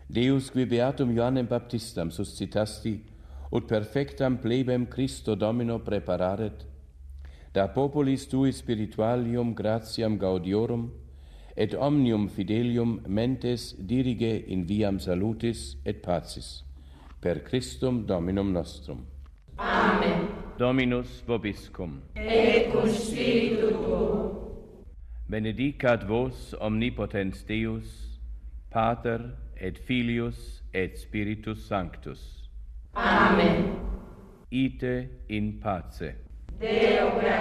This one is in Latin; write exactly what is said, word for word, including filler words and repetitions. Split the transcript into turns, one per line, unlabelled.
Deus qui beatum Ioannem Baptistam suscitasti, ut perfectam plebem Christo Domino prepararet, da populis tui spiritualium gratiam gaudiorum, et omnium fidelium mentes dirige in viam salutis et pacis. Per Christum Dominum nostrum.
Amen.
Dominus vobiscum.
Et cum spiritu tuo.
Benedicat vos omnipotens Deus, Pater et Filius et Spiritus Sanctus.
Amen.
Ite in pace.
Deo